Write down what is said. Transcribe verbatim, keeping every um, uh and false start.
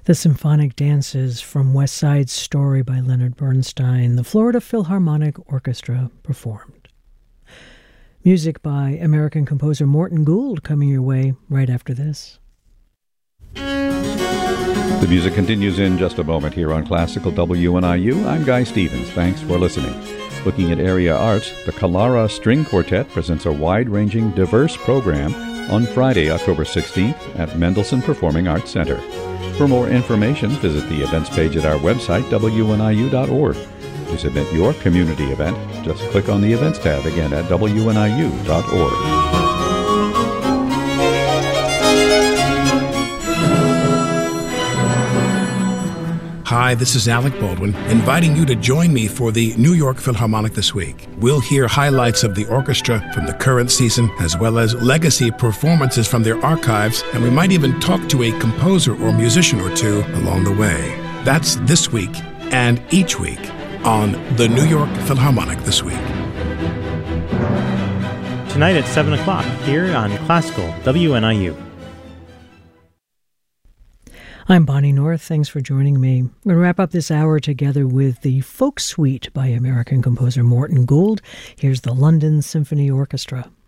The Symphonic Dances from West Side Story by Leonard Bernstein, the Florida Philharmonic Orchestra performed. Music by American composer Morton Gould coming your way right after this. The music continues in just a moment here on Classical W N I U. I'm Guy Stevens. Thanks for listening. Looking at area arts, the Kalara String Quartet presents a wide-ranging, diverse program on Friday, October sixteenth at Mendelssohn Performing Arts Center. For more information, visit the events page at our website, W N I U dot org. To submit your community event, just click on the Events tab again at W N I U dot org. Hi, this is Alec Baldwin, inviting you to join me for the New York Philharmonic this week. We'll hear highlights of the orchestra from the current season, as well as legacy performances from their archives, and we might even talk to a composer or musician or two along the way. That's this week and each week on the New York Philharmonic This Week. Tonight at seven o'clock here on Classical W N I U. I'm Bonnie North. Thanks for joining me. We're going to wrap up this hour together with the Folk Suite by American composer Morton Gould. Here's the London Symphony Orchestra.